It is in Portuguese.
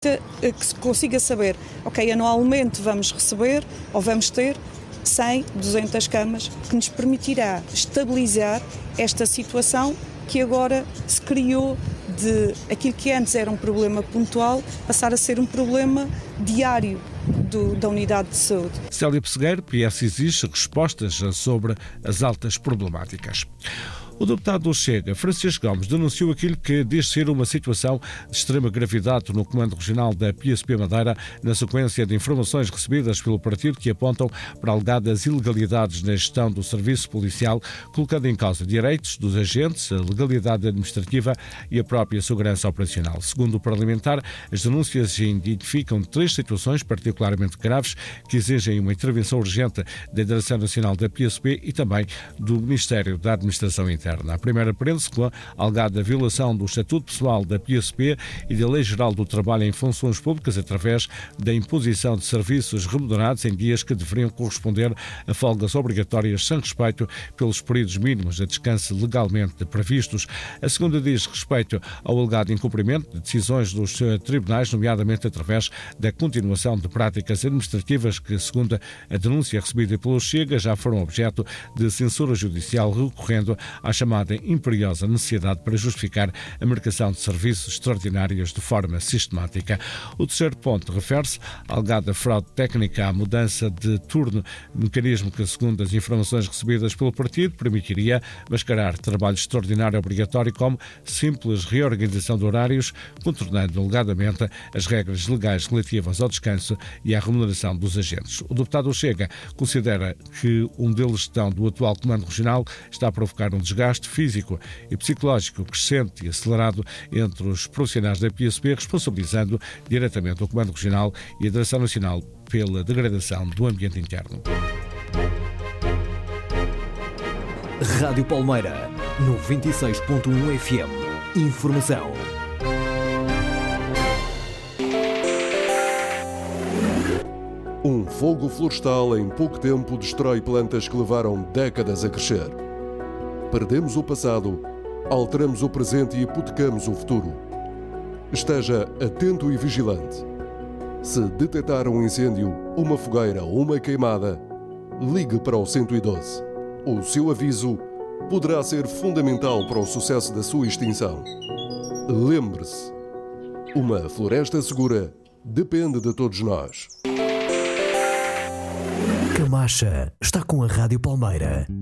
que se consiga saber, ok, anualmente vamos receber ou vamos ter 100, 200 camas, que nos permitirá estabilizar esta situação que agora se criou de aquilo que antes era um problema pontual, passar a ser um problema diário da unidade de saúde. Célia Pessegueiro, PS, exige respostas sobre as altas problemáticas. O deputado do Chega, Francisco Gomes, denunciou aquilo que diz ser uma situação de extrema gravidade no Comando Regional da PSP Madeira, na sequência de informações recebidas pelo partido que apontam para alegadas ilegalidades na gestão do serviço policial, colocando em causa direitos dos agentes, a legalidade administrativa e a própria segurança operacional. Segundo o parlamentar, as denúncias identificam 3 situações particularmente graves que exigem uma intervenção urgente da Direção Nacional da PSP e também do Ministério da Administração Interna. A primeira prende-se com a alegada violação do Estatuto Pessoal da PSP e da Lei Geral do Trabalho em Funções Públicas através da imposição de serviços remunerados em dias que deveriam corresponder a folgas obrigatórias sem respeito pelos períodos mínimos de descanso legalmente previstos. A segunda diz respeito ao alegado incumprimento de decisões dos tribunais, nomeadamente através da continuação de práticas administrativas que, segundo a denúncia recebida pelo Chega, já foram objeto de censura judicial recorrendo à chamada imperiosa necessidade para justificar a marcação de serviços extraordinários de forma sistemática. O terceiro ponto refere-se à alegada fraude técnica à mudança de turno, mecanismo que, segundo as informações recebidas pelo partido, permitiria mascarar trabalho extraordinário obrigatório como simples reorganização de horários, contornando alegadamente as regras legais relativas ao descanso e à remuneração dos agentes. O deputado do Chega considera que o modelo de gestão do atual Comando Regional está a provocar um desgaste físico e psicológico crescente e acelerado entre os profissionais da PSP, responsabilizando diretamente o Comando Regional e a Direção Nacional pela degradação do ambiente interno. Rádio Palmeira, 96.1 FM. Informação. Um fogo florestal em pouco tempo destrói plantas que levaram décadas a crescer. Perdemos o passado, alteramos o presente e hipotecamos o futuro. Esteja atento e vigilante. Se detectar um incêndio, uma fogueira ou uma queimada, ligue para o 112. O seu aviso poderá ser fundamental para o sucesso da sua extinção. Lembre-se, uma floresta segura depende de todos nós. Camacha está com a Rádio Palmeira.